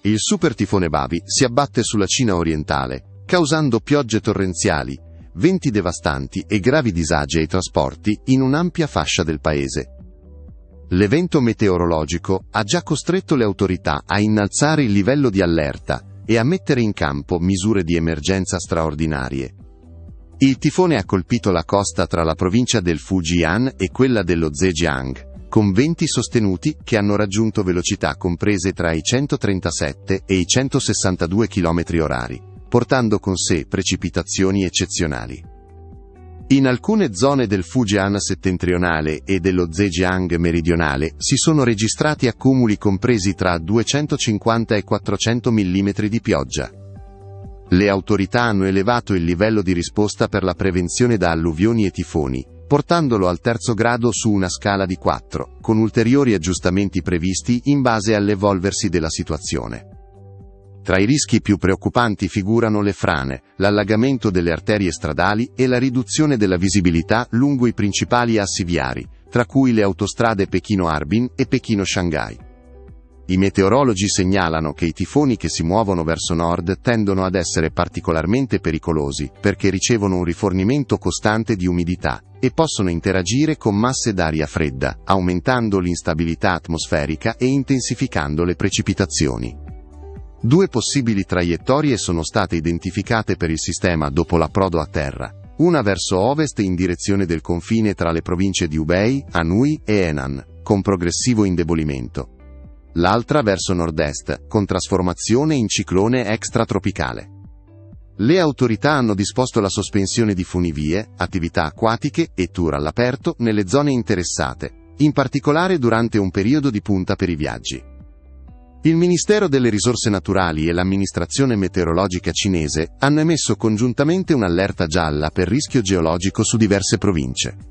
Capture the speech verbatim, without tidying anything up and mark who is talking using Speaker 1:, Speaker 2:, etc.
Speaker 1: Il super tifone Babi si abbatte sulla Cina orientale, causando piogge torrenziali, venti devastanti e gravi disagi ai trasporti in un'ampia fascia del paese. L'evento meteorologico ha già costretto le autorità a innalzare il livello di allerta e a mettere in campo misure di emergenza straordinarie. Il tifone ha colpito la costa tra la provincia del Fujian e quella dello Zhejiang, con venti sostenuti che hanno raggiunto velocità comprese tra i centotrentasette e i centosessantadue chilometri orari, portando con sé precipitazioni eccezionali. In alcune zone del Fujian settentrionale e dello Zhejiang meridionale si sono registrati accumuli compresi tra duecentocinquanta e quattrocento millimetri di pioggia. Le autorità hanno elevato il livello di risposta per la prevenzione da alluvioni e tifoni, portandolo al terzo grado su una scala di quattro, con ulteriori aggiustamenti previsti in base all'evolversi della situazione. Tra i rischi più preoccupanti figurano le frane, l'allagamento delle arterie stradali e la riduzione della visibilità lungo i principali assi viari, tra cui le autostrade Pechino-Harbin e Pechino-Shanghai. I meteorologi segnalano che i tifoni che si muovono verso nord tendono ad essere particolarmente pericolosi perché ricevono un rifornimento costante di umidità e possono interagire con masse d'aria fredda, aumentando l'instabilità atmosferica e intensificando le precipitazioni. Due possibili traiettorie sono state identificate per il sistema dopo l'approdo a terra, una verso ovest in direzione del confine tra le province di Hubei, Anhui e Henan, con progressivo indebolimento. L'altra verso nord-est, con trasformazione in ciclone extratropicale. Le autorità hanno disposto la sospensione di funivie, attività acquatiche e tour all'aperto nelle zone interessate, in particolare durante un periodo di punta per i viaggi. Il Ministero delle Risorse Naturali e l'amministrazione meteorologica cinese hanno emesso congiuntamente un'allerta gialla per rischio geologico su diverse province.